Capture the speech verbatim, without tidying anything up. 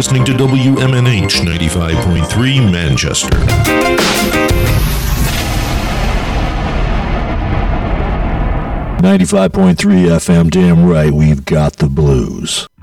listening to W M N H ninety-five point three Manchester. ninety-five point three F M, damn right, we've got the blues.